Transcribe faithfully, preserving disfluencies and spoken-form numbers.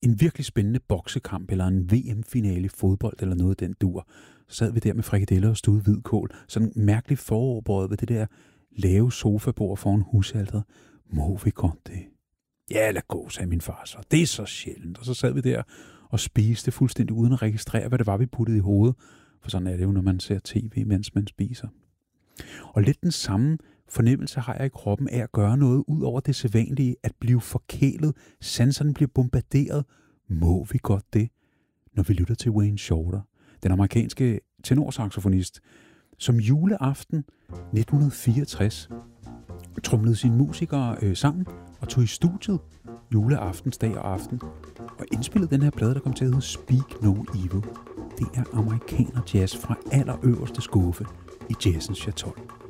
en virkelig spændende boksekamp, eller en V M-finale i fodbold, eller noget af den dur. Så sad vi der med frikadeller og stod hvidkål, sådan mærkeligt foroverbøjet ved det der lave sofabord foran husalteret. Må vi godt det? Ja, lad gå, sagde min far så. Det er så sjældent. Og så sad vi der og spiste fuldstændig uden at registrere, hvad det var, vi puttede i hovedet. For sådan er det jo, når man ser tv, mens man spiser. Og lidt den samme fornemmelse har jeg i kroppen af at gøre noget ud over det sædvanlige, at blive forkælet, sanserne bliver bombarderet. Må vi godt det, når vi lytter til Wayne Shorter, den amerikanske tenorsaxofonist, som juleaften nitten fireogtres tromlede sine musikere øh, sammen og tog i studiet juleaftensdag og aften og indspillede den her plade, der kom til at hedde Speak No Evil. Det er amerikaner jazz fra allerøverste skuffe i jazzens chatol.